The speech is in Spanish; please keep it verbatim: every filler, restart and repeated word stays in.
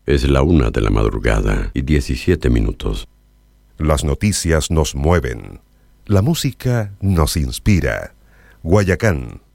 Es la una de la madrugada y diecisiete minutos. Las noticias nos mueven. La música nos inspira. Guayacán,